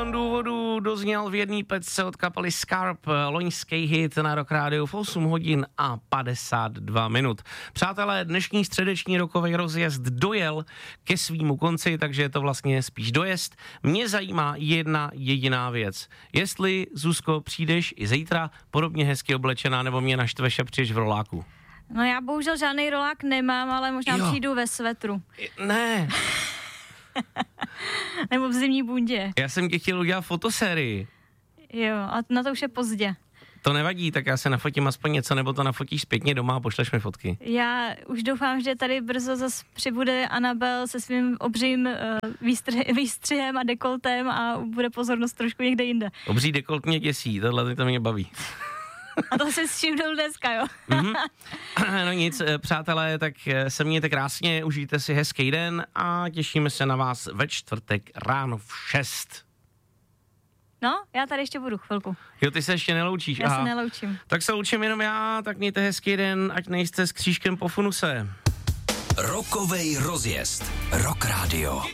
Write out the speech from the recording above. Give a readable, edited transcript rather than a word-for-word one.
Milion důvodů dozněl v jedné pecce od kapely Scarp, loňský hit na Rock Radio v 8 hodin a 52 minut. Přátelé, dnešní středeční rokový rozjezd dojel ke svýmu konci, takže je to vlastně spíš dojezd. Mě zajímá jedna jediná věc. Jestli, Zuzko, přijdeš i zítra podobně hezky oblečená, nebo mě naštveš a přijdeš v roláku? No já bohužel žádný rolák nemám, ale možná přijdu ve svetru. Ne. Nebo v zimní bundě. Já jsem tě chtěl udělat fotosérii. Jo, a na to už je pozdě. To nevadí, tak já se nafotím aspoň něco, nebo to nafotíš zpětně doma a pošleš mi fotky. Já už doufám, že tady brzo zase přibude Anabel se svým obřím výstřihem a dekoltem a bude pozornost trošku někde jinde. Obří dekolt mě děsí, tohle to mě baví. A to se všimnul dneska, jo? No nic, přátelé, tak se mějte krásně, užijte si hezký den a těšíme se na vás ve čtvrtek ráno v 6. No, já tady ještě budu chvilku. Jo, ty se ještě neloučíš. Já se neloučím. Tak se loučím jenom já, tak mějte hezký den, ať nejste s křížkem po funuse. Rokovej rozjezd. Rock Radio.